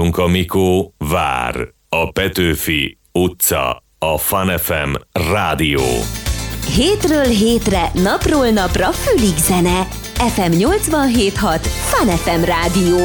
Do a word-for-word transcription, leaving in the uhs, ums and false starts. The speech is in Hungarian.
Ilonka Mikó vár. A Petőfi utca, a Fun ef em rádió. Hétről hétre, napról napra fülig zene. ef em nyolcvanhét hat Fun ef em rádió.